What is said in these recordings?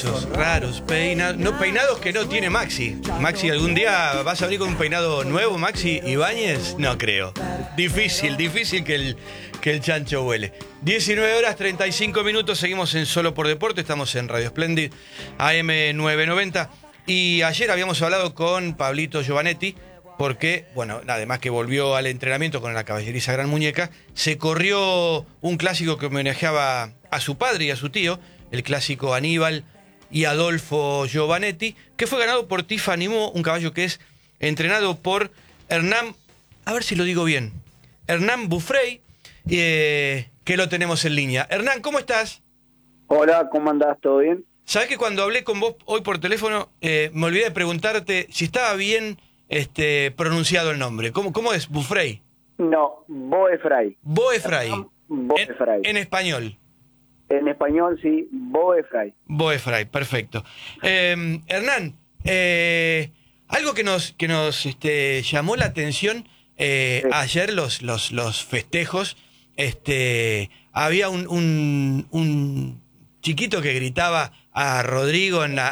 Raros, peinados, no, peinados que no tiene Maxi. Maxi, ¿algún día vas a venir con un peinado nuevo, Maxi Ibáñez? No creo. Difícil que el chancho huele. 19 horas 35 minutos, seguimos en Solo por Deporte, estamos en Radio Splendid, AM 990. Y ayer habíamos hablado con Pablito Giovanetti, porque, bueno, además que volvió al entrenamiento con la caballeriza Gran Muñeca, se corrió un clásico que homenajeaba a su padre y a su tío, el clásico Aníbal y Adolfo Giovanetti, que fue ganado por Tiffany Mo, un caballo que es entrenado por Hernán, a ver si lo digo bien, Hernán Bufrey, que lo tenemos en línea. Hernán, ¿cómo estás? Hola, ¿cómo andás? ¿Todo bien? Sabés que cuando hablé con vos hoy por teléfono, me olvidé de preguntarte si estaba bien pronunciado el nombre. ¿Cómo es? ¿Bufrey? No, Boefray. Boefray. Boefray. En español. En español, sí, Boefray. Boefray, perfecto. Hernán, algo que nos llamó la atención Sí. ayer, los festejos, había un chiquito que gritaba a Rodrigo en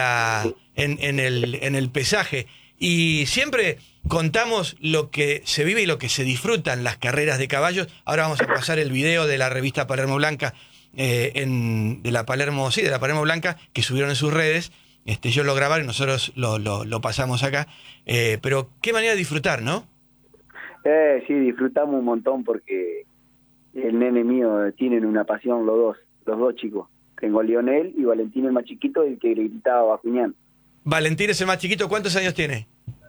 el pesaje, y siempre contamos lo que se vive y lo que se disfruta en las carreras de caballos. Ahora vamos a pasar el video de la revista Palermo Blanca, de la Palermo Blanca, que subieron en sus redes. Ellos lo grabaron y nosotros lo pasamos acá. Pero qué manera de disfrutar, ¿no? Sí, disfrutamos un montón porque el nene mío tienen una pasión los dos chicos. Tengo Lionel y Valentín, el más chiquito, el que gritaba Bacuñán. Valentín es el más chiquito, ¿cuántos años tiene?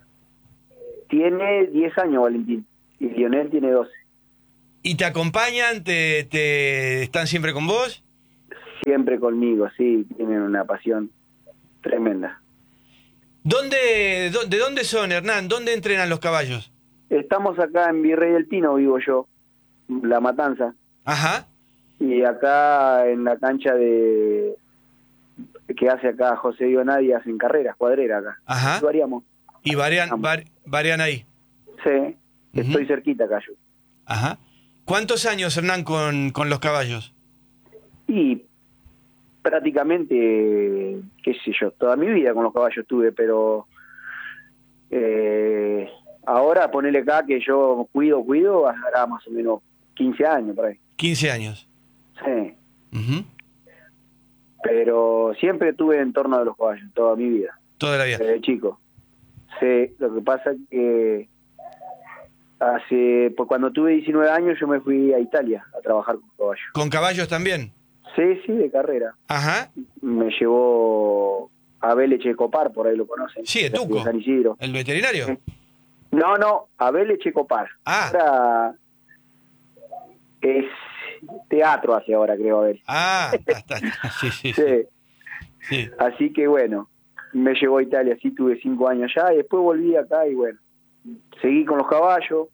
Tiene 10 años Valentín y Lionel tiene 12. ¿Y te acompañan? ¿Te están siempre con vos? Siempre conmigo, sí, tienen una pasión tremenda. ¿De dónde son, Hernán? ¿Dónde entrenan los caballos? Estamos acá en Virrey del Pino, vivo yo, La Matanza. Ajá. Y acá en la cancha que hace acá José Dionadi, hacen carreras, cuadrera acá. Ajá. Y variamos. ¿Y varían ahí? Sí, estoy cerquita acá yo. Ajá. ¿Cuántos años, Hernán, con los caballos? Y prácticamente, qué sé yo, toda mi vida con los caballos tuve, pero ahora ponele acá que yo cuido, hará más o menos 15 años por ahí. 15 años. Sí. Uh-huh. Pero siempre estuve en torno de los caballos, toda mi vida. Toda la vida. Desde chico. Sí, lo que pasa es que pues cuando tuve 19 años yo me fui a Italia a trabajar con caballos. ¿Con caballos también? Sí, de carrera. Ajá. Me llevó Abel Echecopar, por ahí lo conocen. Sí, Etuco. De San Isidro. ¿El veterinario? No, Abel Echecopar. Ah. Ahora es teatro hace ahora, creo, Abel. Ah, está. Sí. Sí. Así que bueno, me llevó a Italia, sí, tuve 5 años allá y después volví acá y bueno, seguí con los caballos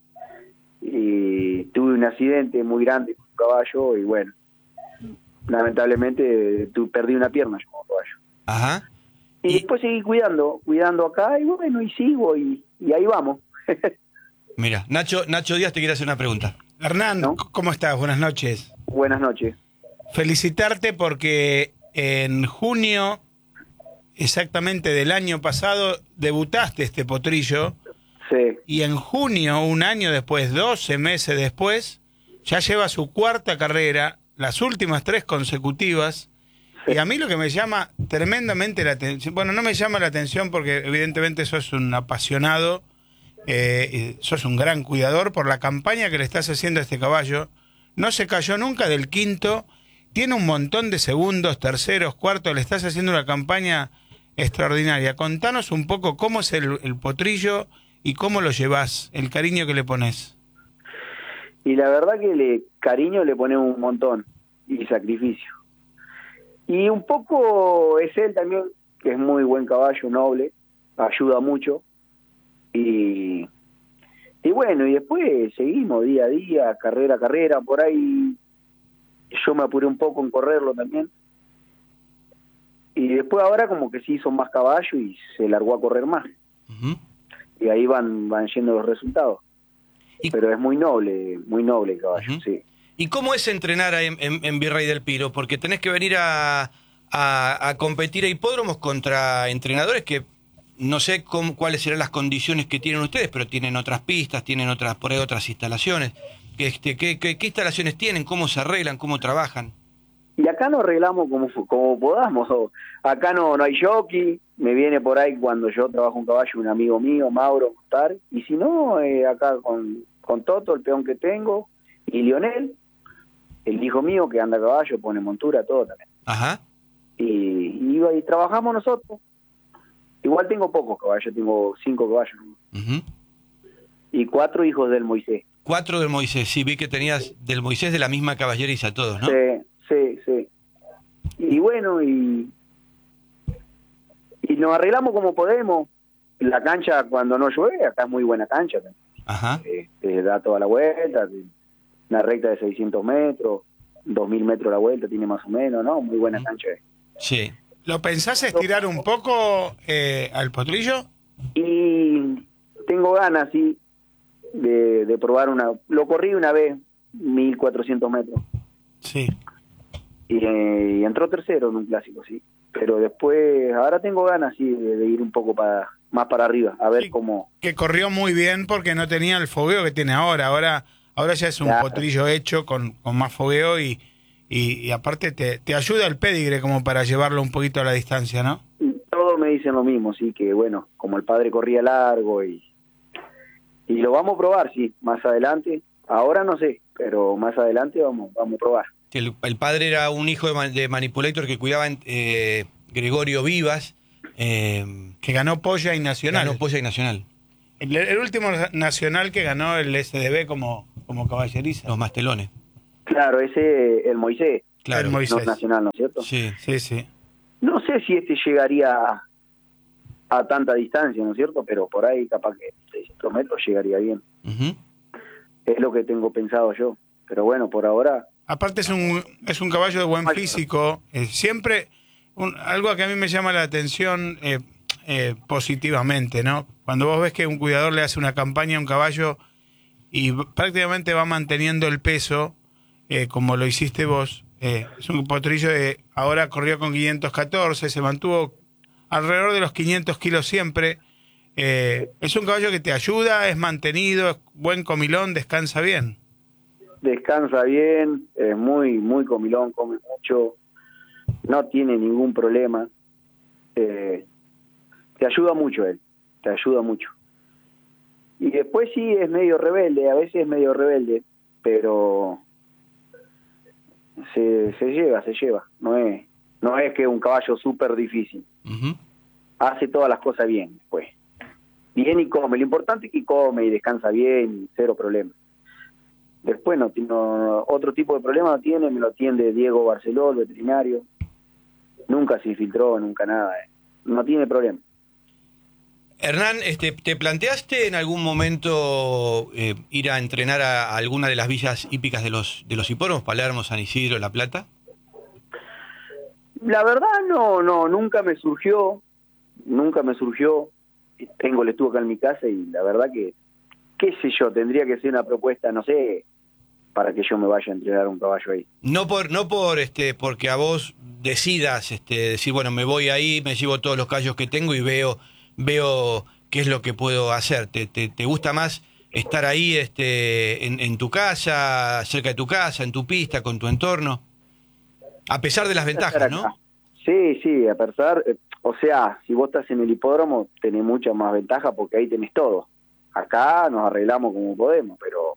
y tuve un accidente muy grande con un caballo y bueno, lamentablemente perdí una pierna yo con caballo. Ajá. Y después seguí cuidando acá y bueno, y sigo y ahí vamos. Mira, Nacho Díaz te quiere hacer una pregunta. Hernán, ¿No? ¿Cómo estás? Buenas noches. Buenas noches. Felicitarte porque en junio, exactamente del año pasado, debutaste este potrillo. Sí. Y en junio, un año después, 12 meses después, ya lleva su cuarta carrera, las últimas 3 consecutivas. Sí. Y a mí lo que me llama tremendamente la atención, bueno, no me llama la atención porque evidentemente sos un apasionado, sos un gran cuidador por la campaña que le estás haciendo a este caballo. No se cayó nunca del quinto, tiene un montón de segundos, terceros, cuartos, le estás haciendo una campaña extraordinaria. Contanos un poco cómo es el potrillo y cómo lo llevas, el cariño que le pones. Y la verdad que cariño le ponemos un montón y sacrificio. Y un poco es él también, que es muy buen caballo, noble, ayuda mucho. Y bueno, y después seguimos día a día, carrera a carrera, por ahí yo me apuré un poco en correrlo también. Y después ahora como que se hizo más caballo y se largó a correr más. Uh-huh. Y ahí van yendo los resultados. Pero es muy noble el caballo, uh-huh. sí. ¿Y cómo es entrenar en Virrey del Pino? Porque tenés que venir a a competir a hipódromos contra entrenadores que no sé cuáles serán las condiciones que tienen ustedes, pero tienen otras pistas, tienen por ahí otras instalaciones. ¿Qué instalaciones tienen? ¿Cómo se arreglan? ¿Cómo trabajan? Y acá nos arreglamos como podamos. Acá no hay jockey. Me viene por ahí cuando yo trabajo un caballo un amigo mío, Mauro, Mostar. Y si no, acá con Toto, el peón que tengo, y Lionel, el hijo mío que anda a caballo, pone montura, todo también. Ajá. Y trabajamos nosotros. Igual tengo pocos caballos, tengo 5 caballos. Uh-huh. Y 4 hijos del Moisés. 4 del Moisés, sí, vi que tenías del Moisés de la misma caballeriza todos, ¿no? Sí. Y bueno, y nos arreglamos como podemos. La cancha cuando no llueve, acá es muy buena cancha. Ajá. Te da toda la vuelta, una recta de 600 metros, 2000 metros la vuelta, tiene más o menos, ¿no? Muy buena cancha. Sí. ¿Lo pensás estirar un poco al potrillo? Y tengo ganas, sí, de probar lo corrí una vez, 1400 metros. Sí. Y entró tercero en un clásico, sí. Pero después, ahora tengo ganas, sí, de ir un poco más para arriba, a ver cómo... Que corrió muy bien porque no tenía el fogueo que tiene ahora. Ahora ya es un potrillo hecho con más fogueo y aparte te ayuda el pedigre como para llevarlo un poquito a la distancia, ¿no? Todos me dicen lo mismo, sí, que bueno, como el padre corría largo y lo vamos a probar, sí, más adelante. Ahora no sé, pero más adelante vamos a probar. El padre era un hijo de Manipulator que cuidaba Gregorio Vivas. Que ganó Polla y Nacional. Ganó Polla y Nacional. El último nacional que ganó el SDB como caballeriza. Los Mastelones. Claro, ese, el Moisés. Claro. El Moisés. No nacional, ¿no es cierto? Sí. No sé si llegaría a tanta distancia, ¿no es cierto? Pero por ahí capaz que 600 metros llegaría bien. Uh-huh. Es lo que tengo pensado yo. Pero bueno, por ahora... Aparte es un caballo de buen físico. Siempre algo que a mí me llama la atención positivamente, ¿no? Cuando vos ves que un cuidador le hace una campaña a un caballo y prácticamente va manteniendo el peso, como lo hiciste vos. Es un potrillo de ahora corrió con 514, se mantuvo alrededor de los 500 kilos siempre. Es un caballo que te ayuda, es mantenido, es buen comilón, descansa bien. Descansa bien, es muy comilón, come mucho, no tiene ningún problema. Te ayuda mucho él, te ayuda mucho. Y después sí es medio rebelde, a veces es medio rebelde, pero se lleva. No es que es un caballo súper difícil. Uh-huh. Hace todas las cosas bien, pues. Bien y come. Lo importante es que come y descansa bien, cero problema. Después no otro tipo de problema no tiene, me lo atiende Diego Barceló, el veterinario. Nunca se infiltró, nunca nada. No tiene problema. Hernán, ¿te planteaste en algún momento ir a entrenar a alguna de las villas hípicas de los hipódromos, Palermo, San Isidro, La Plata? La verdad no, nunca me surgió. Tengo el estuvo acá en mi casa y la verdad que, qué sé yo, tendría que ser una propuesta, no sé, para que yo me vaya a entrenar un caballo ahí. No porque a vos decidas decir, bueno, me voy ahí, me llevo todos los caballos que tengo y veo qué es lo que puedo hacer. ¿Te gusta más estar ahí en tu casa, cerca de tu casa, en tu pista, con tu entorno? A pesar de las ventajas, ¿no? Sí, a pesar, o sea, si vos estás en el hipódromo tenés mucha más ventaja porque ahí tenés todo. Acá nos arreglamos como podemos, pero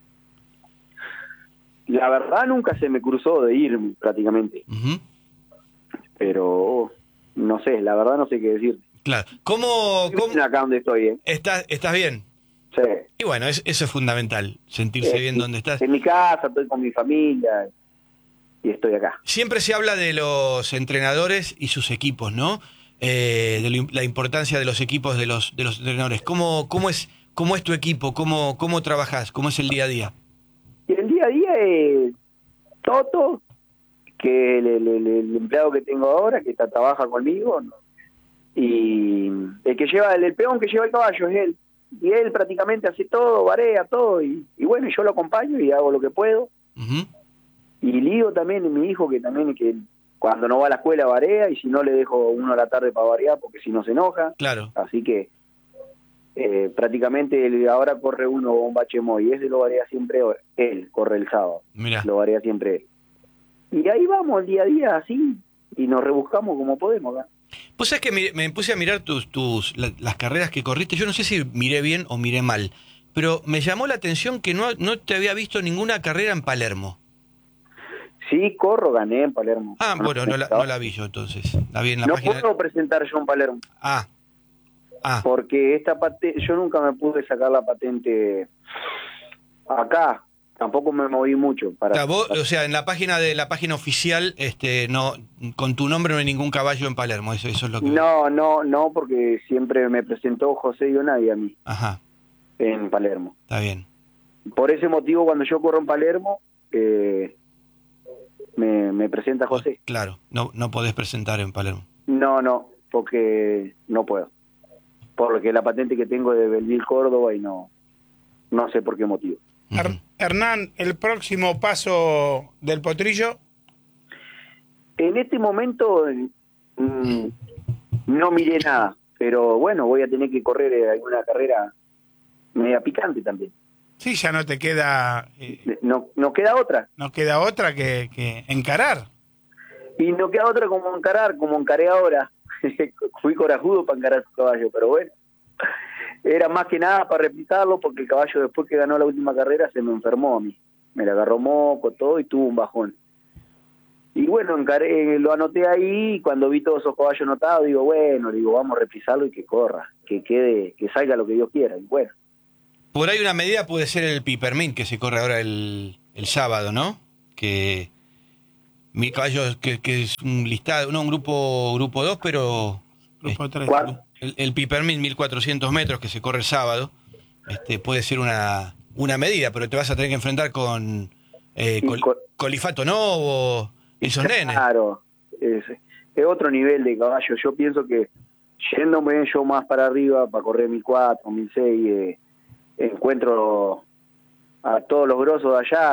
la verdad nunca se me cruzó de irme prácticamente. Uh-huh. Pero no sé, la verdad no sé qué decir. Claro. ¿Cómo acá donde estoy, ¿Estás bien? Sí. Y bueno, eso es fundamental, sentirse bien donde estás. En mi casa, estoy con mi familia y estoy acá. Siempre se habla de los entrenadores y sus equipos, ¿no? La importancia de los equipos de los entrenadores. ¿Cómo es tu equipo? ¿Cómo trabajás? ¿Cómo es el día a día? Y el día a día es Toto, que el empleado que tengo ahora, que trabaja conmigo, ¿no? Y el que lleva el peón que lleva el caballo es él. Y él prácticamente hace todo, varea todo, y bueno, yo lo acompaño y hago lo que puedo. Uh-huh. Y Lío también, mi hijo, que también que Cuando no va a la escuela varía, y si no le dejo uno a la tarde para variar, porque si no se enoja. Claro. Así que prácticamente ahora corre uno Bomba Chemoy, y ese lo varía siempre él, corre el sábado. Mirá. Lo varía siempre él. Y ahí vamos el día a día así, y nos rebuscamos como podemos, ¿no? Pues es que me puse a mirar las carreras que corriste. Yo no sé si miré bien o miré mal, pero me llamó la atención que no te había visto ninguna carrera en Palermo. Sí, corro, gané en Palermo. Ah, bueno, no la vi yo entonces. La vi en la No página. puedo presentar yo en Palermo, Ah, porque yo nunca me pude sacar la patente acá. Tampoco me moví mucho para. Claro, vos, o sea, en la página oficial, no, con tu nombre no hay ningún caballo en Palermo. Eso es lo que. No, porque siempre me presentó José Ionadi a mí. Ajá. En Palermo. Está bien. Por ese motivo, cuando yo corro en Palermo, me presenta José. Claro, no podés presentar en Palermo. No, porque no puedo. Porque la patente que tengo es de Belville, Córdoba, y no sé por qué motivo. Hernán, el próximo paso del Potrillo. En este momento no miré nada, pero bueno, voy a tener que correr alguna carrera media picante también. Sí, ya no te queda... No queda otra. No queda otra que encarar. Y no queda otra como encarar, como encaré ahora. Fui corajudo para encarar su caballo, pero bueno. Era más que nada para replicarlo, porque el caballo, después que ganó la última carrera, se me enfermó a mí. Me le agarró moco, todo, y tuvo un bajón. Y bueno, lo anoté ahí, y cuando vi todos esos caballos anotados, digo, vamos a reprisarlo y que corra, que salga lo que Dios quiera. Y bueno. Por ahí una medida puede ser el Pipermint, que se corre ahora el sábado, ¿no? Que mi caballo, que es un listado, no un grupo 2, pero... Grupo 3. El Pipermint 1400 metros que se corre el sábado, puede ser una medida, pero te vas a tener que enfrentar con Colifato Novo, esos nenes. Claro, es otro nivel de caballo. Yo pienso que yéndome yo más para arriba, para correr 1004, 1006, encuentro a todos los grosos de allá.